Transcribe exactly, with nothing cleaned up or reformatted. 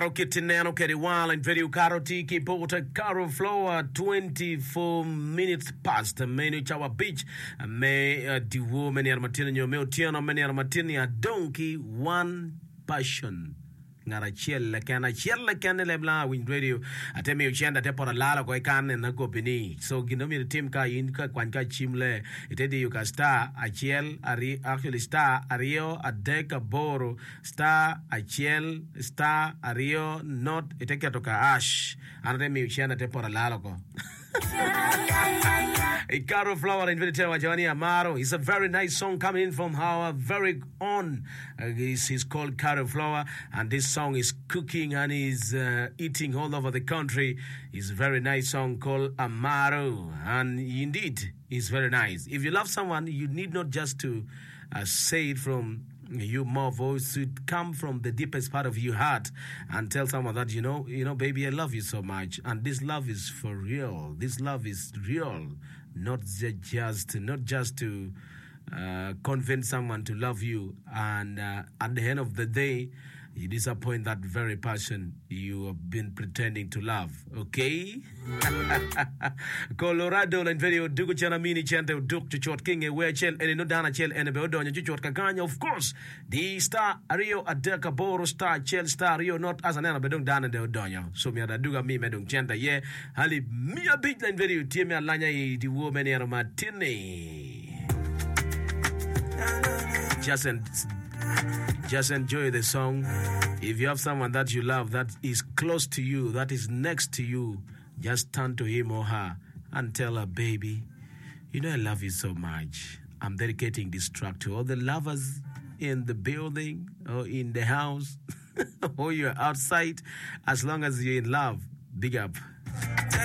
Kitineno Kediwala and video Karoti Kipota Caro Flower twenty-four minutes past menu chawa beach me uh, diwo many armatini yo me otiano many armatini a donkey one passion ngara chiel kana chiel kana lebla win radio atemi uchenda te pora lala ko kan na ko bini so gino mi team ka in ka kwan ka chimle itedi you ka star a chiel ari actually star ario a deka boro star a chiel star ario not iteke to ka ash anate mi uchenda te pora lala ko A Caro Flower invited Johnny Amaro. It's a very nice song coming in from our very own. Uh, he's, he's called Caro Flower, and this song is cooking and is uh, eating all over the country. It's a very nice song called Amaro, and indeed, it's very nice. If you love someone, you need not just to uh, say it from your mouth, voice should come from the deepest part of your heart and tell someone that, you know, you know, baby, I love you so much, and this love is for real. This love is real, not just, not just to uh, convince someone to love you, and uh, at the end of the day, you disappoint that very person you have been pretending to love. Okay? Colorado and video dugu chana mini chante duk chuchot king e we chel ene no dana chel ene be odonya chuchot kaganya. Of course, the star Rio Adeka Boro star chel star Rio not as an ena bedong dana de odonya. So mi ada duga mi medong chanta ye hali mi a big line video tie mi alanya i di woman ena matini. Just and Just enjoy the song. If you have someone that you love, that is close to you, that is next to you, just turn to him or her and tell her, baby, you know I love you so much. I'm dedicating this track to all the lovers in the building or in the house or you're outside. As long as you're in love, big up.